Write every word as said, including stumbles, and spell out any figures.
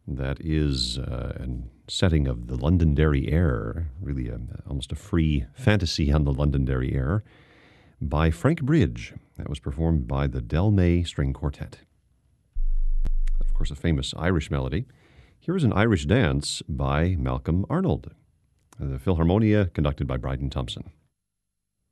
that is uh, a setting of the Londonderry air, really a, almost a free fantasy on the Londonderry air, by Frank Bridge. That was performed by the Delmay String Quartet. Of course, a famous Irish melody. Here is an Irish dance by Malcolm Arnold. The Philharmonia, conducted by Bryden Thompson.